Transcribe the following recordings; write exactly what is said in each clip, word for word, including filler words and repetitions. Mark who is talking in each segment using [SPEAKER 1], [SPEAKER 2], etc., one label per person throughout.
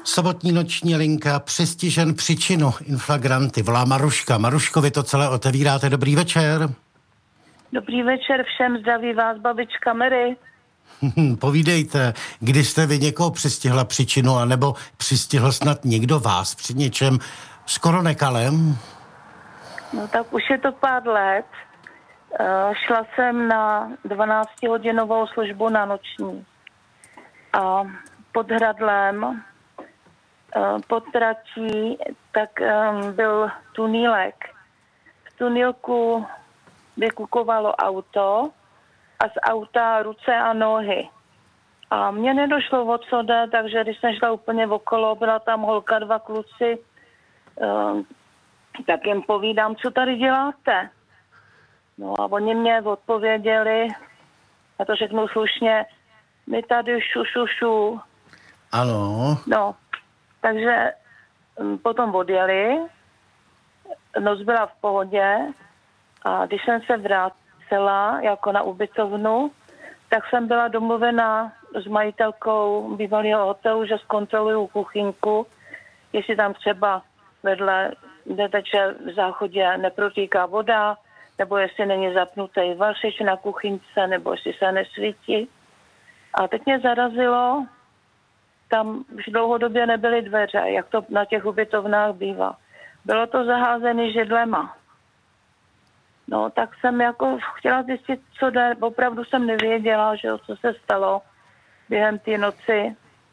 [SPEAKER 1] Sobotní noční linka, přistižen příčinu inflagranty, volá Maruška. Maruško, vy to celé otevíráte. Dobrý večer.
[SPEAKER 2] Dobrý večer všem, zdraví vás babička Mary.
[SPEAKER 1] Povídejte, kdy jste vy někoho přistihla příčinu, anebo přistihl snad někdo vás při něčem skoro nekalém?
[SPEAKER 2] No tak už je to pár let. Uh, šla jsem na dvanáctihodinovou službu na noční. A pod Hradlem, uh, pod tratí, tak um, byl tunýlek. V tunýlku vykukovalo auto a z auta ruce a nohy. A mně nedošlo, o co jde, takže když jsem šla úplně okolo, byla tam holka, dva kluci, uh, tak jim povídám, co tady děláte. No a oni mě odpověděli, a to řeknu slušně, my tady šu, šu, šu.
[SPEAKER 1] Ano.
[SPEAKER 2] No, takže um, potom odjeli, noc byla v pohodě a když jsem se vrátila jako na ubytovnu, tak jsem byla domluvena s majitelkou bývalého hotelu, že zkontroluju kuchyňku, jestli tam třeba vedle, kde teče v záchodě, neprotýká voda, nebo jestli není zapnutý vařič na kuchyňce, nebo jestli se nesvítí. A teď mě zarazilo, tam už dlouhodobě nebyly dveře, jak to na těch ubytovnách bývá. Bylo to zaházené židlema. No, tak jsem jako chtěla zjistit, co jde. Opravdu jsem nevěděla, že co se stalo během té noci.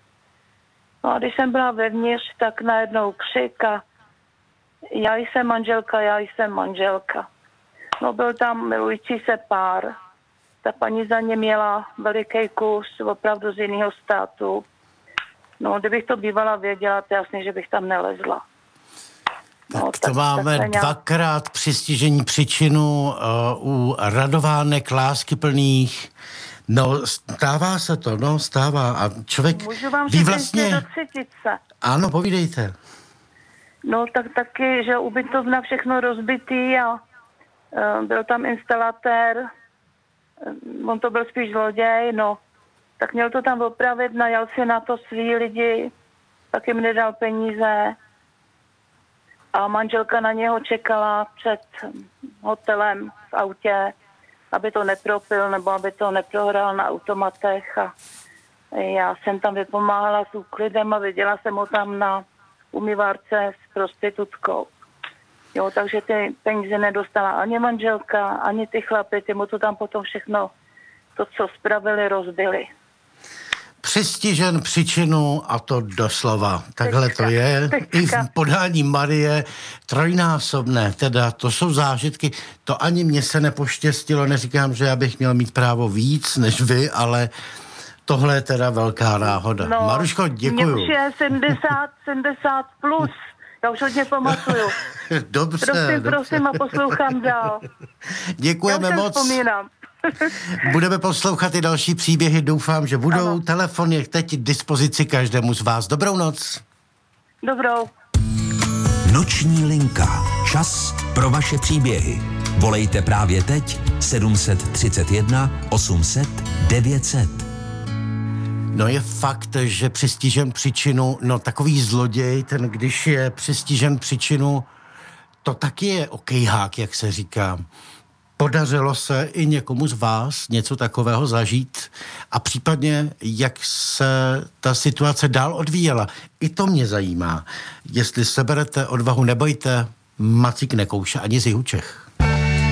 [SPEAKER 2] No a když jsem byla vevnitř, tak najednou křik a já jsem manželka, já jsem manželka. No, byl tam milující se pár. Ta paní za ně měla veliký kus, opravdu z jiného státu. No, kdybych to bývala věděla, to jasně, že bych tam nelezla.
[SPEAKER 1] Tak
[SPEAKER 2] no,
[SPEAKER 1] to
[SPEAKER 2] tak,
[SPEAKER 1] máme
[SPEAKER 2] tak
[SPEAKER 1] dvakrát přistižení příčinu uh, u radovánek, láskyplných. No, stává se to, no, stává. A člověk
[SPEAKER 2] můžu vám
[SPEAKER 1] ví vlastně...
[SPEAKER 2] do třetice.
[SPEAKER 1] Ano, povídejte.
[SPEAKER 2] No, tak taky, že ubytovna všechno rozbitý a uh, byl tam instalatér, uh, on to byl spíš zloděj, no, tak měl to tam opravit, najal si na to svý lidi, tak jim nedal peníze a manželka na něho čekala před hotelem v autě, aby to nepropil nebo aby to neprohrál na automatech a já jsem tam vypomáhala s úklidem a viděla jsem ho tam na umyvárce s prostitutkou. Jo, takže ty peníze nedostala ani manželka, ani ty chlapy, ty mu to tam potom všechno, to, co spravili, rozbili.
[SPEAKER 1] Přistižen příčinu a to doslova. Takhle
[SPEAKER 2] teďka,
[SPEAKER 1] to je.
[SPEAKER 2] Teďka.
[SPEAKER 1] I v podání Marie trojnásobné. Teda to jsou zážitky. To ani mně se nepoštěstilo. Neříkám, že já bych měl mít právo víc než vy, ale tohle je teda velká náhoda.
[SPEAKER 2] No,
[SPEAKER 1] Maruško, děkuju.
[SPEAKER 2] Mně už je sedmdesát, sedmdesát plus. Já už hodně pamatuju.
[SPEAKER 1] Dobře.
[SPEAKER 2] Prosím,
[SPEAKER 1] dobře.
[SPEAKER 2] prosím a poslouchám dál.
[SPEAKER 1] Děkujeme
[SPEAKER 2] Já už
[SPEAKER 1] moc.
[SPEAKER 2] vzpomínám.
[SPEAKER 1] Budeme poslouchat i další příběhy. Doufám, že budou.
[SPEAKER 2] Ano.
[SPEAKER 1] Telefon je teď k dispozici každému z vás. Dobrou noc.
[SPEAKER 2] Dobrou.
[SPEAKER 3] Noční linka. Čas pro vaše příběhy. Volejte právě teď sedm set třicet jedna osm set devět set.
[SPEAKER 1] No je fakt, že přistižen příčinu, no takový zloděj, ten když je přistižen příčinu, to taky je okejhák, jak se říká. Podařilo se i někomu z vás něco takového zažít a případně, jak se ta situace dál odvíjela. I to mě zajímá. Jestli seberete odvahu, nebojte, Macík nekouše ani z Jihu Čech.